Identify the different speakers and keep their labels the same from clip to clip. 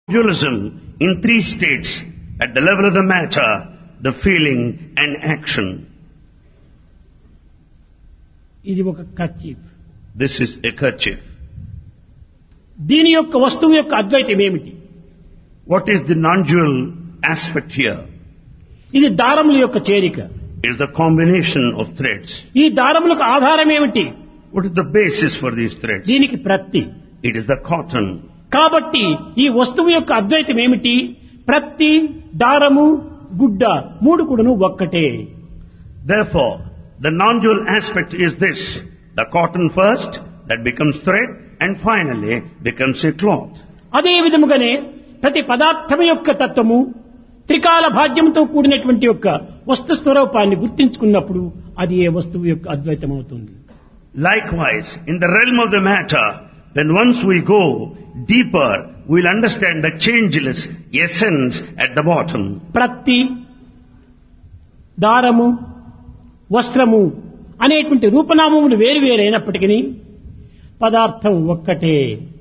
Speaker 1: Dualism in three states, at the level of the matter, the feeling and action.
Speaker 2: ఇది ఒక kerchief.
Speaker 1: This is a kerchief.
Speaker 2: దీని యొక్క వస్తువు యొక్క అద్వైతం ఏమిటి?
Speaker 1: What is the non-dual aspect here?
Speaker 2: ఇది దారముల యొక్క చేరిక.
Speaker 1: It is a combination of threads.
Speaker 2: ఈ దారములకు ఆధారం ఏమిటి?
Speaker 1: What is the basis for these threads?
Speaker 2: దీనికి ప్రత్తి.
Speaker 1: It is the cotton.
Speaker 2: కాబట్టి ఈ వస్తువు యొక్క అద్వైతం ఏమిటి? ప్రత్తి, దారము, గుడ్డ మూడు కూడాను ఒక్కటే.
Speaker 1: Therefore, the non-dual aspect is this. The cotton first, that becomes thread, and finally becomes a cloth.
Speaker 2: అదే విధముగానే ప్రతి పదార్థం యొక్క తత్వము త్రికాల భాగ్యంతో కూడినటువంటి యొక్క వస్తు స్వరూపాన్ని గుర్తించుకున్నప్పుడు అది ఏ వస్తువు యొక్క అద్వైతం అవుతుంది.
Speaker 1: Likewise, in the realm of the matter, then once we go deeper, we will understand the changeless essence at the bottom.
Speaker 2: ప్రత్తి, దారము, వస్త్రము అనేటువంటి రూపనామములు వేరువేరైనప్పటికీ పదార్థం ఒక్కటే.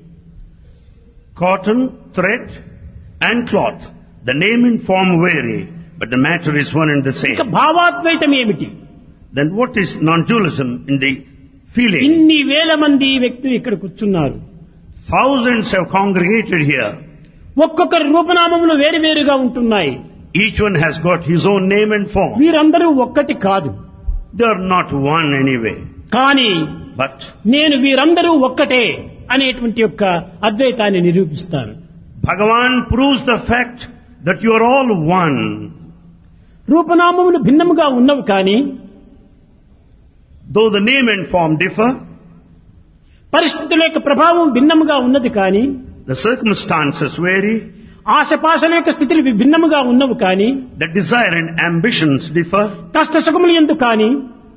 Speaker 1: Cotton, thread, and cloth. The name and form vary, but the matter is one and the same.
Speaker 2: ఇక భావాద్వైతం ఏమిటి?
Speaker 1: Then what is non-dualism in the feeling?
Speaker 2: ఇన్ని వేల మంది వ్యక్తులు ఇక్కడ కూర్చున్నారు.
Speaker 1: Thousands have congregated here.
Speaker 2: ఒక్కొక్కరి రూపనామములు వేరువేరుగా ఉంటున్నాయి.
Speaker 1: Each one has got his own name and form.
Speaker 2: వీరందరూ ఒక్కటి కాదు.
Speaker 1: They are not one anyway.
Speaker 2: కానీ
Speaker 1: But
Speaker 2: నేను వీరందరూ ఒక్కటే అనేటువంటి యొక్క అద్వైతాన్ని నిరూపిస్తాను.
Speaker 1: Bhagavan proves the fact that you are all one.
Speaker 2: రూపనామములు భిన్నముగా ఉన్నవి కానీ
Speaker 1: Though the name and form differ,
Speaker 2: పరిస్థితుల యొక్క ప్రభావం భిన్నముగా ఉన్నది కానీ
Speaker 1: the circumstances vary,
Speaker 2: ఆశపాశల యొక్క స్థితులు భిన్నముగా ఉన్నవి కానీ
Speaker 1: the desire and ambitions differ,
Speaker 2: కష్ట సుఖములు ఎందు కానీ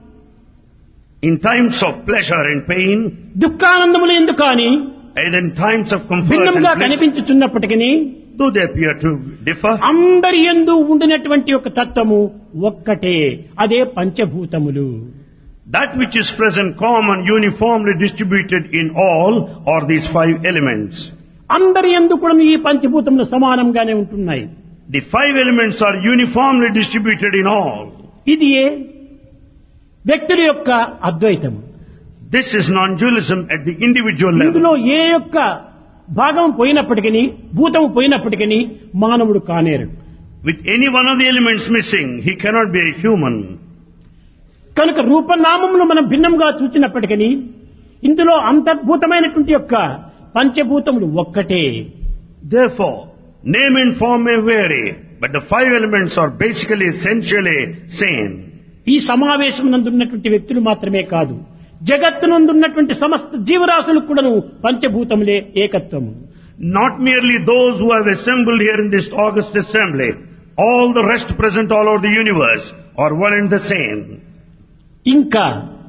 Speaker 1: in times of pleasure and pain,
Speaker 2: దుఃఖానందములు ఎందు కానీ
Speaker 1: and in times of comfort and
Speaker 2: భిన్నముగా
Speaker 1: bliss,
Speaker 2: కనిపించుచున్నప్పటికీ
Speaker 1: though they appear to differ,
Speaker 2: అందరి యందు ఉండినటువంటి ఒక తత్వము ఒక్కటే. అదే పంచభూతములు.
Speaker 1: that which is present common, uniformly distributed in all, are these five elements.
Speaker 2: అందరి యందు కూడా ఈ పంచభూతములు సమానంగానే ఉంటున్నాయి.
Speaker 1: The five elements are uniformly distributed in all.
Speaker 2: ఇది వ్యక్తుల యొక్క అద్వైతం.
Speaker 1: This is non-dualism at the individual level.
Speaker 2: ఇందులో ఏ యొక్క భాగం పోయినప్పటికీ, భూతము పోయినప్పటికీ మానవుడు కానేరు.
Speaker 1: With any one of the elements missing, he cannot be a human.
Speaker 2: కనుక రూపనామములు మనం భిన్నంగా చూచినప్పటికీ ఇందులో అంతర్భూతమైనటువంటి యొక్క పంచభూతములు ఒక్కటే.
Speaker 1: Therefore, name and form may vary, but the five elements are basically essentially same.
Speaker 2: ఈ సమావేశం నందున్నటువంటి వ్యక్తులు మాత్రమే కాదు, జగత్తునందున్నటువంటి సమస్త జీవరాశులకు కూడాను పంచభూతములే ఏకత్వము.
Speaker 1: Not merely those who have assembled here in this august assembly, all the rest present all over the universe are one and the same.
Speaker 2: ఇంకా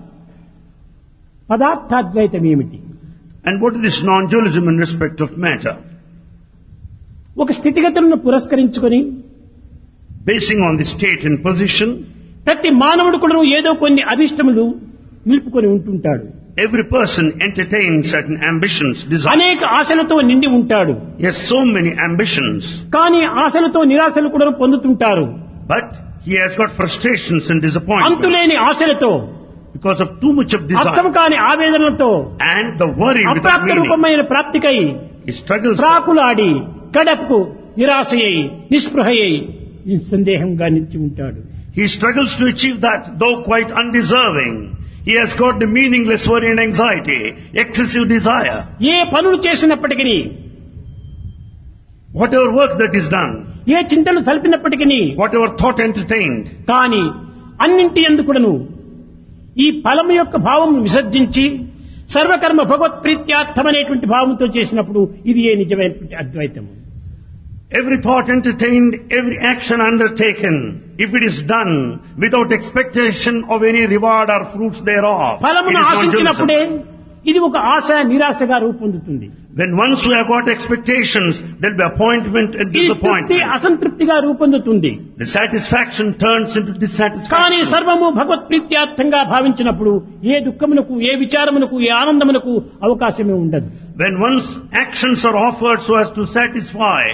Speaker 2: పదార్థాద్వైతం ఏమిటి?
Speaker 1: And what is this non-dualism in respect of matter?
Speaker 2: ఒక స్థితిగతులను పురస్కరించుకొని
Speaker 1: Basing on the state and position,
Speaker 2: ప్రతి మానవుడు కూడా ఏదో కొన్ని అభిష్టములు నిలుపుకొని ఉంటుంటాడు.
Speaker 1: every person entertains certain ambitions, desires.
Speaker 2: అనేక ఆశలతో నిండి ఉంటాడు.
Speaker 1: Yes, so many ambitions.
Speaker 2: కానీ ఆశలతో నిరాశలు కూడా పొందుతుంటారు.
Speaker 1: But he has got frustrations and disappointments
Speaker 2: అంతులేని ఆశలతో,
Speaker 1: because of too much of
Speaker 2: అర్థం
Speaker 1: desire
Speaker 2: కాని ఆవేదనలతో,
Speaker 1: and the worry without
Speaker 2: అప్రాప్త
Speaker 1: meaning.
Speaker 2: రూపమైన ప్రాప్తికై
Speaker 1: He struggles.
Speaker 2: ప్రాకులాడి కడపకు నిరాశయ్యి నిస్పృహయ్యి నిస్సందేహంగా నిలిచి ఉంటాడు.
Speaker 1: He struggles to achieve that, though quite undeserving. He has got the meaningless worry and anxiety, excessive desire.
Speaker 2: ఏ పనులు చేసినప్పటికీ,
Speaker 1: Whatever work that is done,
Speaker 2: ఏ చింతలు సల్పినప్పటికీ,
Speaker 1: whatever thought entertained,
Speaker 2: కానీ అన్నింటి యందు కూడాను ఈ ఫలము యొక్క భావం విసర్జించి సర్వకర్మ భగవత్ప్రీత్యార్థమనేటువంటి భావంతో చేసినప్పుడు ఇది ఏ నిజమైనటువంటి అద్వైతము.
Speaker 1: every thought entertained, every action undertaken, if it is done without expectation of any reward or fruits thereof, it
Speaker 2: ఫలమును
Speaker 1: is
Speaker 2: ఆశించినప్పుడే
Speaker 1: non-dualism.
Speaker 2: ఇది ఒక ఆశ నిరాశగా రూపొందుతుంది.
Speaker 1: When once we have got expectations, there will be appointment and
Speaker 2: ఈ తృప్తి
Speaker 1: disappointment.
Speaker 2: అసంతృప్తిగా రూపొందుతుంది.
Speaker 1: The satisfaction turns into
Speaker 2: కానీ
Speaker 1: dissatisfaction.
Speaker 2: సర్వము భగవత్ప్రీత్యార్థంగా భావించినప్పుడు ఏ దుఃఖమునకు, ఏ విచారమునకు, ఏ ఆనందమునకు అవకాశమే ఉండదు.
Speaker 1: When one's actions are offered so as to satisfy